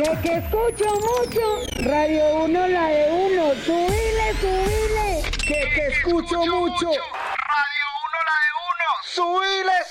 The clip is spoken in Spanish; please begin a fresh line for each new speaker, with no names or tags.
Que escucho mucho. Radio 1, la de uno. Subile, subile.
Que escucho mucho. Radio 1, la de uno. Subile,